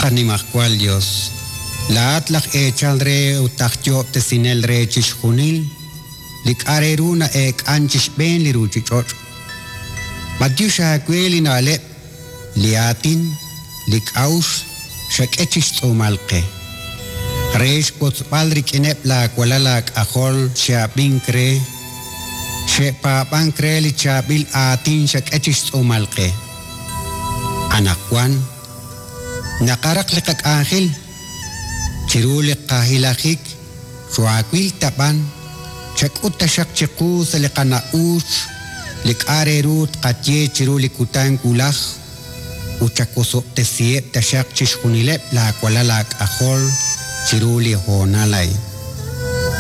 Qanimacual Dios. La atlaq echal re utakyo te sinel re chishunil. Lik areruna ek anchish ben li ruchichor. Madyusha kweli na alep. Liatin, lik aus, shak echish tsumalke. Reish potzpalrik inep la kualalak ahol shabin kre. Shepa bankre li chabil atin shak echish tsumalke. Anakwan, nakarak likak angel. Chirulik kahilakik, shuakwil tapan. Shak utasyak chiku sa likana uch. Lik arerut katye chirulik utang kulak. Uchakusok te siep tasyak chishkunilep la kualalak ahol chiruli honalay.